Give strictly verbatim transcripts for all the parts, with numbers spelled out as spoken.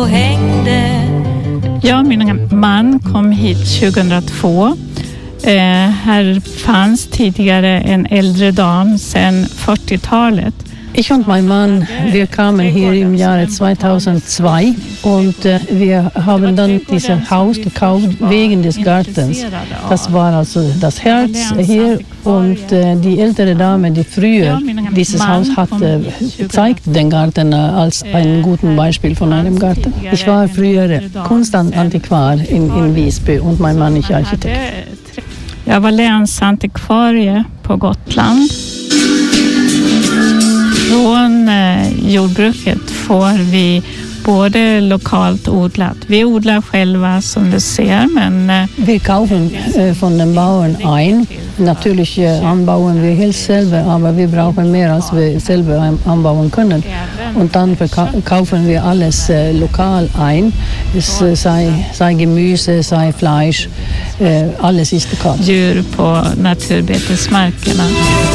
och hängde. Jag och min man kom hit tjugohundratvå. Eh, här fanns tidigare en äldre dam sedan fyrtiotalet. Ich und mein Mann, wir kamen hier im Jahre zweitausendzwei und äh, wir haben dann dieses Haus gekauft wegen des Gartens. Das war also das Herz hier und äh, die ältere Dame, die früher dieses Haus hatte, zeigt den Garten als ein gutes Beispiel von einem Garten. Ich war früher Kunstantiquar in, in Visby und mein Mann ist Architekt. Jag var länsantikvarie på Gotland. Från eh, jordbruket får vi både lokalt odlat. Vi odlar själva som du ser, men... Eh, wir kaufen äh, von den Bauern ein. Natürlich äh, anbauen wir helst selber, aber wir brauchen mehr, als wir selber anbauen können. Und dann kaufen wir alles äh, lokal ein. Es äh, sei, sei Gemüse, sei Fleisch, äh, alles ist lokal. Djur på naturbetesmarkerna.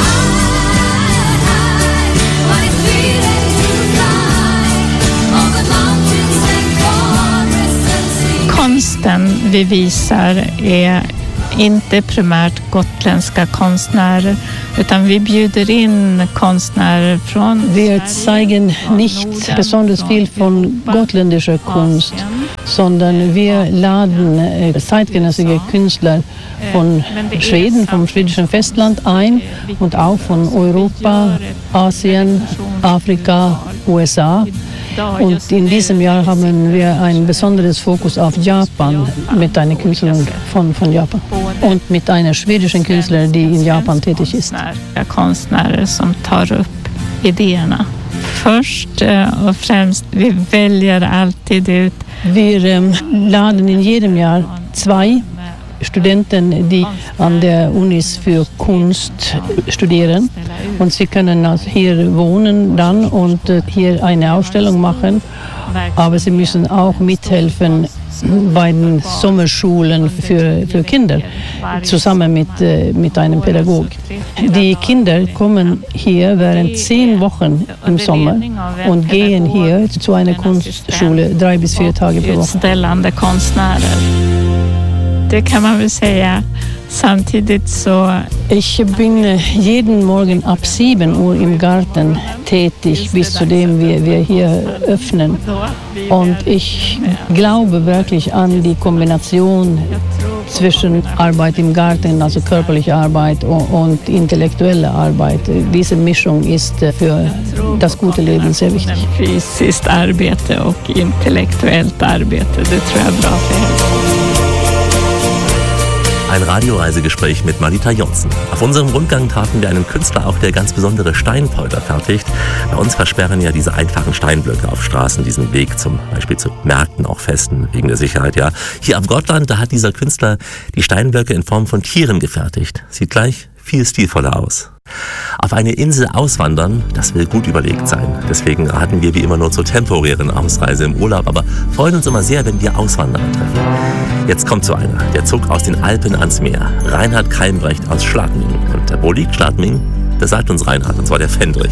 Konsten vi visar är inte primärt gotländska konstnärer, utan vi bjuder in konstnärer från... Wir zeigen nicht besonders viel von gotländischer Kunst, sondern wir laden zeitgenössische Künstler von Schweden, vom schwedischen Festland ein und auch von Europa, Asien, Afrika, U S A. Und in diesem Jahr haben wir ein besonderes Fokus auf Japan mit einer Künstlerin von, von Japan und mit einer schwedischen Künstlerin, die in Japan tätig ist. Konstnärer som tar upp idéerna. Först och främst, vi väljer alltid ut. Wir ähm, laden in jedem Jahr zwei Studenten, die an der Unis für Kunst studieren und sie können hier wohnen dann und hier eine Ausstellung machen, aber sie müssen auch mithelfen bei den Sommerschulen für, für Kinder, zusammen mit, mit einem Pädagog. Die Kinder kommen hier während zehn Wochen im Sommer und gehen hier zu einer Kunstschule drei bis vier Tage pro Woche. Det kan man väl säga. Samtidigt så... Ich bin jeden Morgen ab sieben Uhr im Garten tätig, bis zu dem wir, wir hier öffnen. Und ich glaube wirklich an die Kombination zwischen Arbeit im Garten, also körperliche Arbeit, und intellektuelle Arbeit. Diese Mischung ist für das gute Leben sehr wichtig. Fysiskt arbete och intellektuellt arbete, det tror jag är bra för hälsan. Ein Radioreisegespräch mit Marita Jonsson. Auf unserem Rundgang trafen wir einen Künstler auf, der ganz besondere Steinpolder fertigt. Bei uns versperren ja diese einfachen Steinblöcke auf Straßen diesen Weg zum Beispiel zu Märkten, auch Festen, wegen der Sicherheit, ja. Hier auf Gotland, da hat dieser Künstler die Steinblöcke in Form von Tieren gefertigt. Sieht gleich viel stilvoller aus. Auf eine Insel auswandern, das will gut überlegt sein. Deswegen hatten wir wie immer nur zur temporären Ausreise im Urlaub, aber freuen uns immer sehr, wenn wir Auswanderer treffen. Jetzt kommt so einer, der zog aus den Alpen ans Meer. Reinhard Kalmbrecht aus Schladming. Und wo liegt Schladming? Das sagt uns Reinhard, und zwar der Fendrich.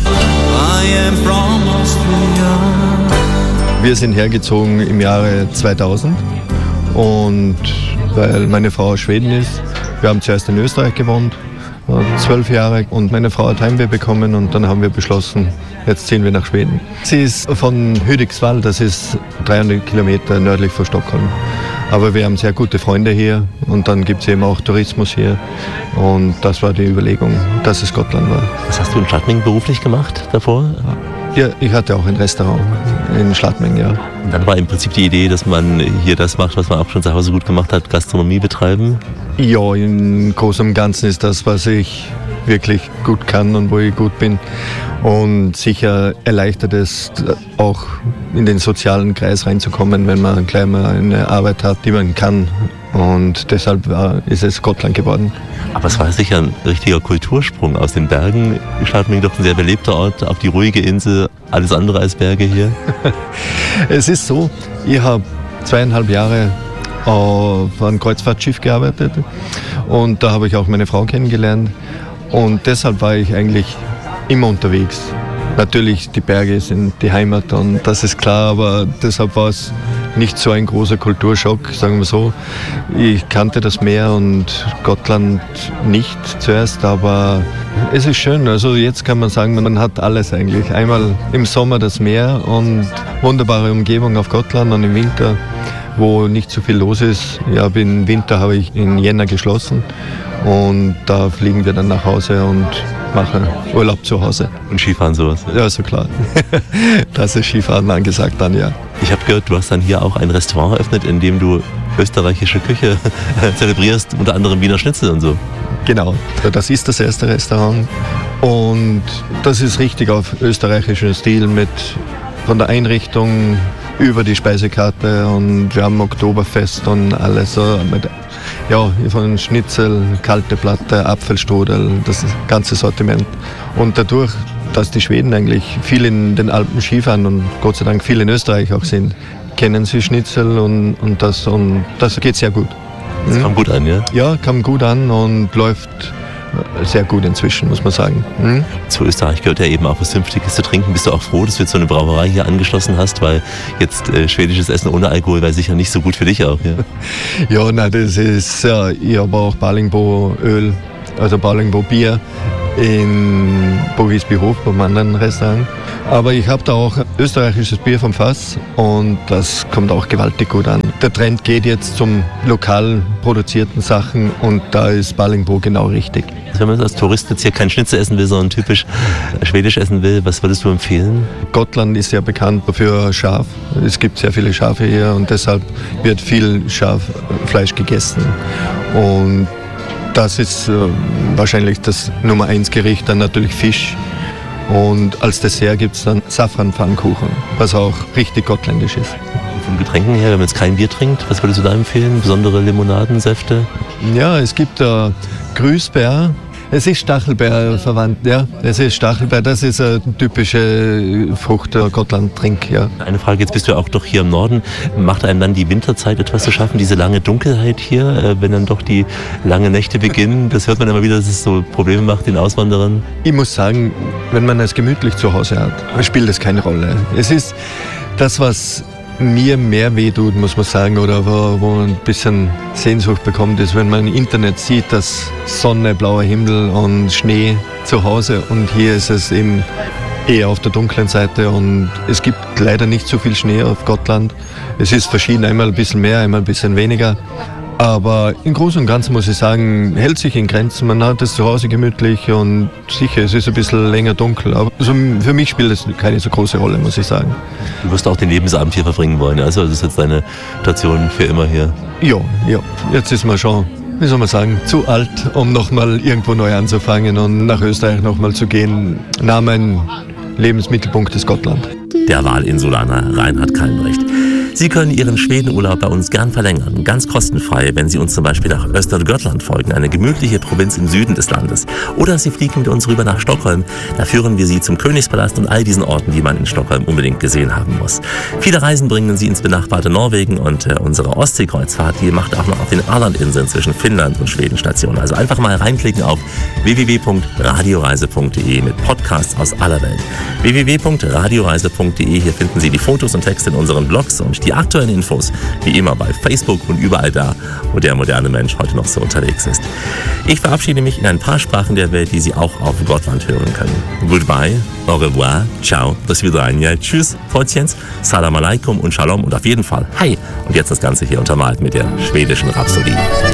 Wir sind hergezogen im Jahre zweitausend und weil meine Frau aus Schweden ist, wir haben zuerst in Österreich gewohnt, zwölf Jahre, und meine Frau hat Heimweh bekommen und dann haben wir beschlossen, jetzt ziehen wir nach Schweden. Sie ist von Hudiksvall, das ist dreihundert Kilometer nördlich von Stockholm. Aber wir haben sehr gute Freunde hier und dann gibt es eben auch Tourismus hier und das war die Überlegung, dass es Gotland war. Was hast du in Schladming beruflich gemacht davor? Ja, ich hatte auch ein Restaurant in Schladming, ja. Und dann war im Prinzip die Idee, dass man hier das macht, was man auch schon zu Hause gut gemacht hat, Gastronomie betreiben? Ja, im Großen und Ganzen ist das, was ich wirklich gut kann und wo ich gut bin. Und sicher erleichtert es auch in den sozialen Kreis reinzukommen, wenn man gleich mal eine Arbeit hat, die man kann. Und deshalb ist es Gotland geworden. Aber es war sicher ein richtiger Kultursprung aus den Bergen. Schladming doch ein sehr belebter Ort, auf die ruhige Insel, alles andere als Berge hier. Es ist so, ich habe zweieinhalb Jahre auf einem Kreuzfahrtschiff gearbeitet und da habe ich auch meine Frau kennengelernt und deshalb war ich eigentlich immer unterwegs. Natürlich, die Berge sind die Heimat und das ist klar, aber deshalb war es nicht so ein großer Kulturschock, sagen wir so. Ich kannte das Meer und Gotland nicht zuerst, aber es ist schön. Also jetzt kann man sagen, man hat alles eigentlich. Einmal im Sommer das Meer und wunderbare Umgebung auf Gotland und im Winter, wo nicht so viel los ist. Ja, im Winter habe ich in Jänner geschlossen und da fliegen wir dann nach Hause und machen Urlaub zu Hause. Und Skifahren sowas? Ja, so klar. Das ist Skifahren angesagt dann, ja. Ich habe gehört, du hast dann hier auch ein Restaurant eröffnet, in dem du österreichische Küche zelebrierst, unter anderem Wiener Schnitzel und so. Genau, das ist das erste Restaurant und das ist richtig auf österreichischen Stil mit von der Einrichtung über die Speisekarte und wir haben Oktoberfest und alles so mit, ja, von Schnitzel, kalte Platte, Apfelstrudel, das ganze Sortiment. Und dadurch, dass die Schweden eigentlich viel in den Alpen Skifahren und Gott sei Dank viel in Österreich auch sind, kennen sie Schnitzel und, und das und das geht sehr gut. Das kam gut an, ja? Ja, kam gut an und läuft sehr gut inzwischen, muss man sagen. Hm? Zu Österreich gehört ja eben auch was Vernünftiges zu trinken. Bist du auch froh, dass du jetzt so eine Brauerei hier angeschlossen hast? Weil jetzt äh, schwedisches Essen ohne Alkohol wäre sicher nicht so gut für dich auch. Ja, ja nein, das ist, ja, ich habe auch Balingbo Öl, also Balingbo Bier in Bogisbyhof beim anderen Restaurant. Aber ich habe da auch österreichisches Bier vom Fass und das kommt auch gewaltig gut an. Der Trend geht jetzt zum lokal produzierten Sachen und da ist Balingbo genau richtig. Also wenn man als Tourist jetzt hier kein Schnitzel essen will, sondern typisch schwedisch essen will, was würdest du empfehlen? Gotland ist ja bekannt für Schaf. Es gibt sehr viele Schafe hier und deshalb wird viel Schaffleisch gegessen. Und das ist äh, wahrscheinlich das Nummer eins Gericht, dann natürlich Fisch. Und als Dessert gibt es dann Safranpfannkuchen, was auch richtig gottländisch ist. Von Getränken her, wenn man jetzt kein Bier trinkt, was würdest du da empfehlen? Besondere Limonaden, Säfte? Ja, es gibt äh, Grüßbär. Es ist Stachelbeer verwandt, ja. Es ist Stachelbeer, das ist eine typische Frucht der Gotland-Trink, ja. Eine Frage, jetzt bist du ja auch doch hier im Norden. Macht einem dann die Winterzeit etwas zu schaffen, diese lange Dunkelheit hier, wenn dann doch die langen Nächte beginnen? Das hört man immer wieder, dass es so Probleme macht den Auswanderern. Ich muss sagen, wenn man es gemütlich zu Hause hat, spielt das keine Rolle. Es ist das, was mir mehr wehtut, muss man sagen, oder wo, wo man ein bisschen Sehnsucht bekommt, ist, wenn man im Internet sieht, dass Sonne, blauer Himmel und Schnee zu Hause und hier ist es eben eher auf der dunklen Seite und es gibt leider nicht so viel Schnee auf Gotland. Es ist verschieden, einmal ein bisschen mehr, einmal ein bisschen weniger. Aber im Großen und Ganzen muss ich sagen, hält sich in Grenzen. Man hat es zu Hause gemütlich und sicher, es ist ein bisschen länger dunkel. Aber also für mich spielt es keine so große Rolle, muss ich sagen. Du wirst auch den Lebensabend hier verbringen wollen, also das ist jetzt deine Station für immer hier? Ja, ja. Jetzt ist man schon, wie soll man sagen, zu alt, um nochmal irgendwo neu anzufangen und nach Österreich nochmal zu gehen. Na, mein Lebensmittelpunkt ist Gotland. Der Wahlinsulaner Reinhard Kalmbrecht. Sie können Ihren Schwedenurlaub bei uns gern verlängern, ganz kostenfrei, wenn Sie uns zum Beispiel nach Östergötland folgen, eine gemütliche Provinz im Süden des Landes. Oder Sie fliegen mit uns rüber nach Stockholm, da führen wir Sie zum Königspalast und all diesen Orten, die man in Stockholm unbedingt gesehen haben muss. Viele Reisen bringen Sie ins benachbarte Norwegen und äh, unsere Ostseekreuzfahrt, die macht auch noch auf den Ålandinseln zwischen Finnland und Schweden Station. Also einfach mal reinklicken auf w w w punkt radioreise punkt d e mit Podcasts aus aller Welt. w w w punkt radioreise punkt d e, hier finden Sie die Fotos und Texte in unseren Blogs und die aktuellen Infos, wie immer bei Facebook und überall da, wo der moderne Mensch heute noch so unterwegs ist. Ich verabschiede mich in ein paar Sprachen der Welt, die Sie auch auf Gotland hören können. Goodbye, au revoir, ciao, do svidania, tschüss, fortjens, salam alaikum und shalom und auf jeden Fall hi. Und jetzt das Ganze hier untermalt mit der schwedischen Rhapsodie.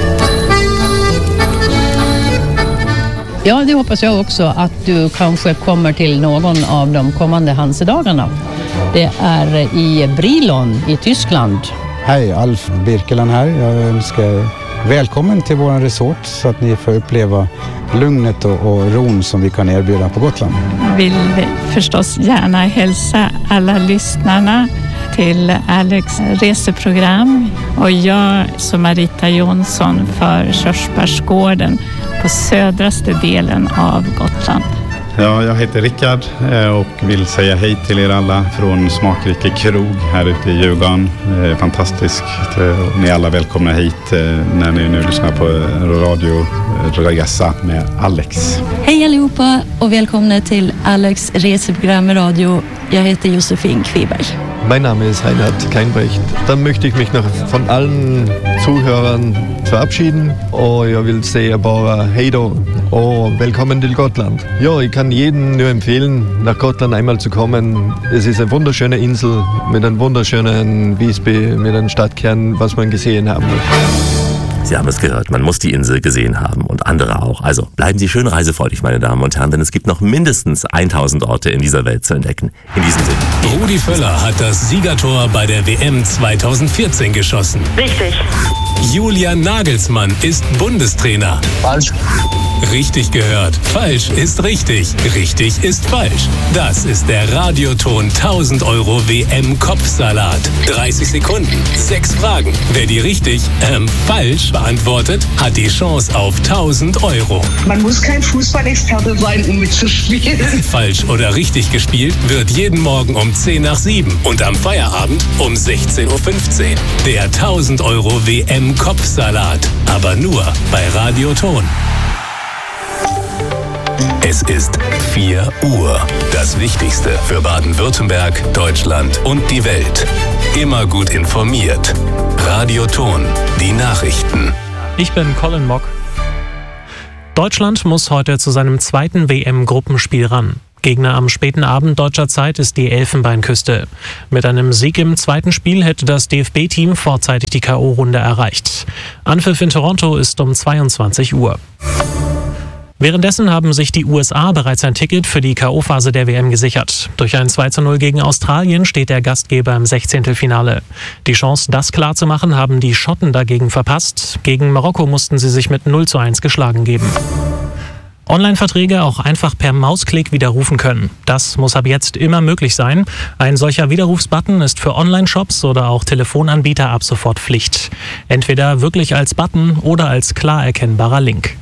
Ja, det hoppas jag också att du kanske kommer till någon av de kommande Hansedagarna. Det är i Brilon i Tyskland. Hej, Alf Birkeland här. Jag önskar välkommen till vår resort så att ni får uppleva lugnet och, och ron som vi kan erbjuda på Gotland. Vill förstås gärna hälsa alla lyssnarna till Alex reseprogram och jag som Marita Jonsson för Körsbärsgården på södraste delen av Gotland. Ja, jag heter Rickard och vill säga hej till er alla från Smakrike krog här ute i Djurgården. Fantastiskt. Ni är alla välkomna hit när ni nu lyssnar på Radio Resa med Alex. Hej allihopa och välkomna till Alex reseprogram med radio. Jag heter Josefin Kviberg. Mein Name ist Reinhard Keinbrecht. Dann möchte ich mich noch von allen Zuhörern verabschieden och jag vill säga bara hej då och välkommen till Gotland. Ja, ich kann jedem nur empfehlen, nach Gotland einmal zu kommen. Es ist eine wunderschöne Insel mit einem wunderschönen Visby, mit einem Stadtkern, was man gesehen haben muss. Sie haben es gehört, man muss die Insel gesehen haben und andere auch. Also bleiben Sie schön reisefreudig, meine Damen und Herren, denn es gibt noch mindestens tausend Orte in dieser Welt zu entdecken. In diesem Sinne. Rudi Völler hat das Siegertor bei der W M zweitausendvierzehn geschossen. Richtig. Julian Nagelsmann ist Bundestrainer. Falsch. Richtig gehört. Falsch ist richtig. Richtig ist falsch. Das ist der Radioton tausend Euro W M-Kopfsalat. dreißig Sekunden, sechs Fragen. Wer die richtig, ähm, falsch beantwortet, hat die Chance auf tausend Euro. Man muss kein Fußballexperte sein, um mitzuspielen. Falsch oder richtig gespielt wird jeden Morgen um zehn nach sieben und am Feierabend um sechzehn Uhr fünfzehn. Der tausend Euro W M-Kopfsalat. Aber nur bei Radioton. Es ist vier Uhr. Das Wichtigste für Baden-Württemberg, Deutschland und die Welt. Immer gut informiert. Radioton, die Nachrichten. Ich bin Colin Mock. Deutschland muss heute zu seinem zweiten W M-Gruppenspiel ran. Gegner am späten Abend deutscher Zeit ist die Elfenbeinküste. Mit einem Sieg im zweiten Spiel hätte das D F B-Team vorzeitig die K O-Runde erreicht. Anpfiff in Toronto ist um zweiundzwanzig Uhr. Währenddessen haben sich die U S A bereits ein Ticket für die K O-Phase der W M gesichert. Durch ein zwei zu null gegen Australien steht der Gastgeber im Sechzehntelfinale. Die Chance, das klarzumachen, haben die Schotten dagegen verpasst. Gegen Marokko mussten sie sich mit null zu eins geschlagen geben. Online-Verträge auch einfach per Mausklick widerrufen können. Das muss ab jetzt immer möglich sein. Ein solcher Widerrufsbutton ist für Online-Shops oder auch Telefonanbieter ab sofort Pflicht. Entweder wirklich als Button oder als klar erkennbarer Link.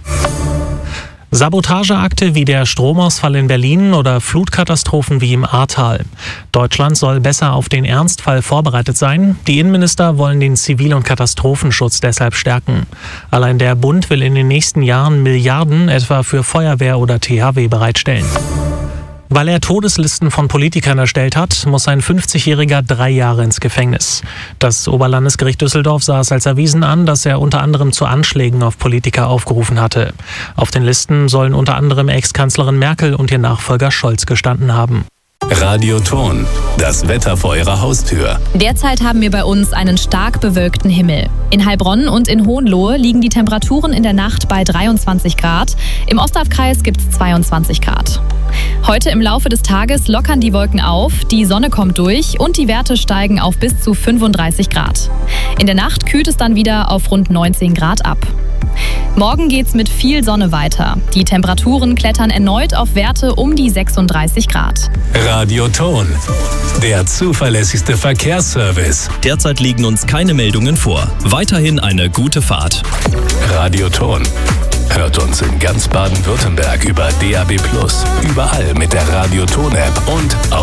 Sabotageakte wie der Stromausfall in Berlin oder Flutkatastrophen wie im Ahrtal. Deutschland soll besser auf den Ernstfall vorbereitet sein. Die Innenminister wollen den Zivil- und Katastrophenschutz deshalb stärken. Allein der Bund will in den nächsten Jahren Milliarden etwa für Feuerwehr oder T H W bereitstellen. Weil er Todeslisten von Politikern erstellt hat, muss ein fünfzigjähriger drei Jahre ins Gefängnis. Das Oberlandesgericht Düsseldorf sah es als erwiesen an, dass er unter anderem zu Anschlägen auf Politiker aufgerufen hatte. Auf den Listen sollen unter anderem Ex-Kanzlerin Merkel und ihr Nachfolger Scholz gestanden haben. Radioton, das Wetter vor Ihrer Haustür. Derzeit haben wir bei uns einen stark bewölkten Himmel. In Heilbronn und in Hohenlohe liegen die Temperaturen in der Nacht bei dreiundzwanzig Grad. Im Ostafkreis gibt es zweiundzwanzig Grad. Heute im Laufe des Tages lockern die Wolken auf, die Sonne kommt durch und die Werte steigen auf bis zu fünfunddreißig Grad. In der Nacht kühlt es dann wieder auf rund neunzehn Grad ab. Morgen geht's mit viel Sonne weiter. Die Temperaturen klettern erneut auf Werte um die sechsunddreißig Grad. Radioton, der zuverlässigste Verkehrsservice. Derzeit liegen uns keine Meldungen vor. Weiterhin eine gute Fahrt. Radioton hört uns in ganz Baden-Württemberg über D A B plus, überall mit der Radioton-App und auf